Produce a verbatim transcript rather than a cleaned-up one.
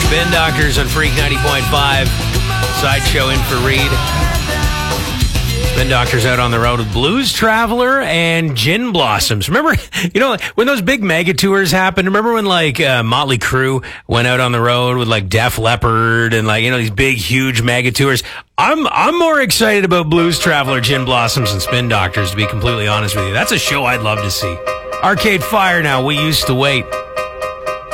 Spin Doctors on Freak ninety point five. Sideshow in for Reed. Spin Doctors out on the road with Blues Traveler and Gin Blossoms. Remember, you know, when those big mega tours happened, remember when, like, uh, Motley Crue went out on the road with, like, Def Leppard and, like, you know, these big, huge mega tours? I'm I'm more excited about Blues Traveler, Gin Blossoms, and Spin Doctors, to be completely honest with you. That's a show I'd love to see. Arcade Fire now, We Used to Wait.